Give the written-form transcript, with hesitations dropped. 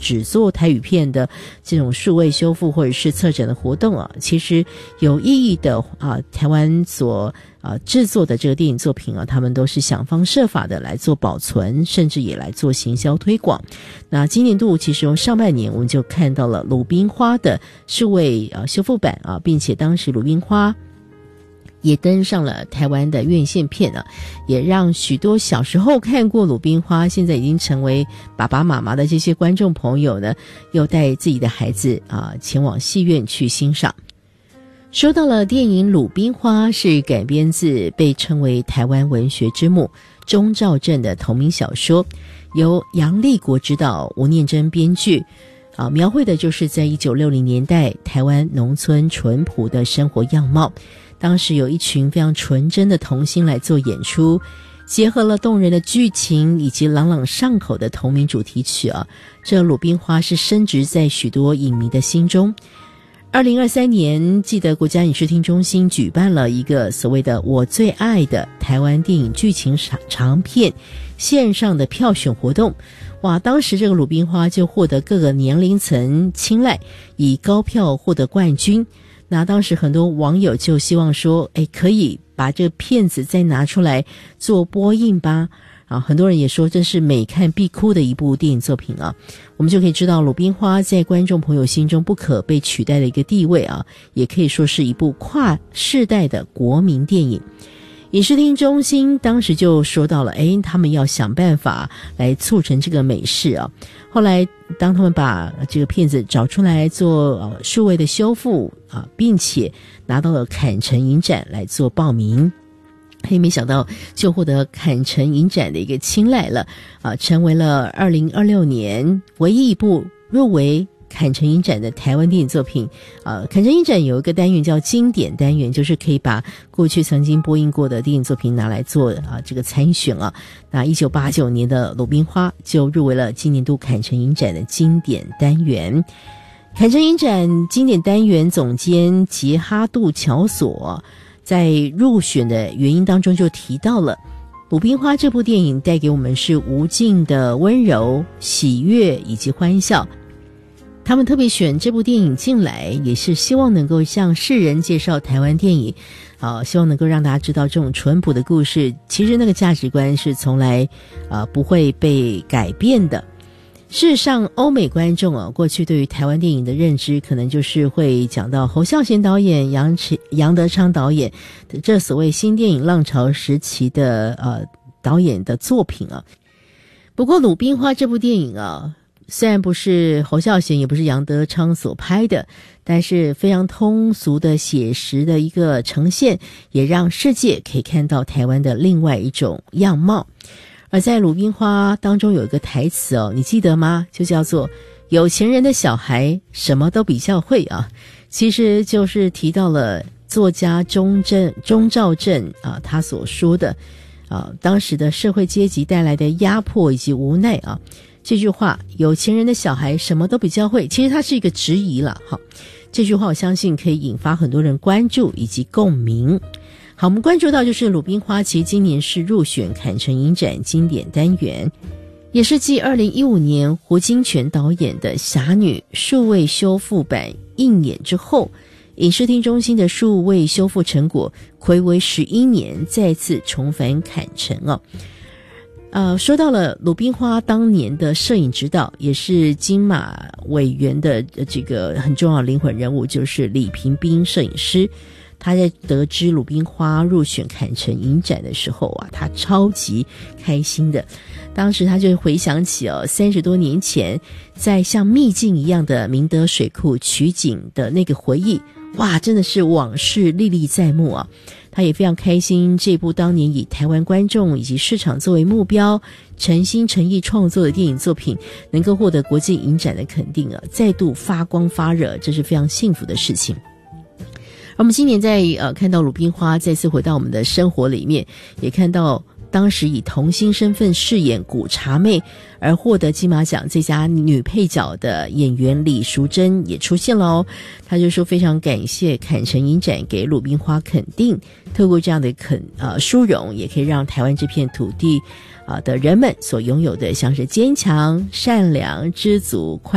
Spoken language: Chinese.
只做台语片的这种数位修复或者是策展的活动啊，其实有意义的台湾所制作的这个电影作品啊，他们都是想方设法的来做保存，甚至也来做行销推广。那今年度其实从上半年我们就看到了鲁冰花的数位修复版啊，并且当时鲁冰花也登上了台湾的院线片啊，也让许多小时候看过鲁冰花现在已经成为爸爸妈妈的这些观众朋友呢，又带自己的孩子前往戏院去欣赏。说到了电影《鲁冰花》，是改编自被称为台湾文学之母钟肇政的同名小说，由杨立国执导，吴念真编剧，描绘的就是在1960年代台湾农村淳朴的生活样貌。当时有一群非常纯真的童星来做演出，结合了动人的剧情以及朗朗上口的同名主题曲啊，这《鲁冰花》是深植在许多影迷的心中。2023年，记得国家影视厅中心举办了一个所谓的我最爱的台湾电影剧情长片线上的票选活动。哇，当时这个鲁冰花就获得各个年龄层青睐，以高票获得冠军。那当时很多网友就希望说，可以把这个片子再拿出来做播映吧。很多人也说这是每看必哭的一部电影作品啊。我们就可以知道鲁冰花在观众朋友心中不可被取代的一个地位啊，也可以说是一部跨世代的国民电影。影视厅中心当时就说到了，他们要想办法来促成这个美事啊。后来当他们把这个片子找出来做数位的修复并且拿到了坎城影展来做报名，没想到就获得坎城影展的一个青睐了成为了2026年唯一一部入围坎城影展的台湾电影作品。坎城影展有一个单元叫经典单元，就是可以把过去曾经播映过的电影作品拿来做这个参选啊。那1989年的鲁冰花就入围了今年度坎城影展的经典单元。坎城影展经典单元总监杰哈杜乔索在入选的原因当中就提到了鲁冰花这部电影带给我们是无尽的温柔、喜悦以及欢笑。他们特别选这部电影进来，也是希望能够向世人介绍台湾电影希望能够让大家知道这种淳朴的故事，其实那个价值观是从来不会被改变的。事实上欧美观众过去对于台湾电影的认知可能就是会讲到侯孝贤导演、杨德昌导演这所谓新电影浪潮时期的导演的作品啊。不过鲁冰花这部电影虽然不是侯孝贤也不是杨德昌所拍的，但是非常通俗的写实的一个呈现，也让世界可以看到台湾的另外一种样貌。而在鲁冰花当中有一个台词你记得吗？就叫做有钱人的小孩什么都比较会其实就是提到了作家钟肇政他所说的当时的社会阶级带来的压迫以及无奈这句话有钱人的小孩什么都比较会，其实它是一个质疑了这句话我相信可以引发很多人关注以及共鸣。好，我们关注到就是鲁冰花其实今年是入选坎城影展经典单元，也是继2015年胡金铨导演的《侠女》数位修复版映演之后，影视厅中心的数位修复成果睽违11年再次重返坎城说到了鲁冰花当年的摄影指导，也是金马委员的这个很重要的灵魂人物，就是李平斌摄影师。他在得知鲁冰花入选坎城影展的时候他超级开心的。当时他就回想起30多年前在像秘境一样的明德水库取景的那个回忆，真的是往事历历在目他也非常开心这部当年以台湾观众以及市场作为目标诚心诚意创作的电影作品能够获得国际影展的肯定再度发光发热，这是非常幸福的事情。我们今年在看到鲁冰花再次回到我们的生活里面，也看到当时以童星身份饰演古茶妹而获得金马奖最佳女配角的演员李淑珍也出现了她就说非常感谢坎城影展给鲁冰花肯定，透过这样的殊荣，也可以让台湾这片土地的人们所拥有的像是坚强、善良、知足、快